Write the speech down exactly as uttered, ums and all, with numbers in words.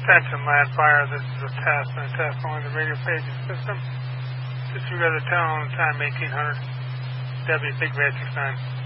Attention, land fire. This is a test and a test only the radio paging system. Disregard the tone, time eighteen hundred. W, big red six nine.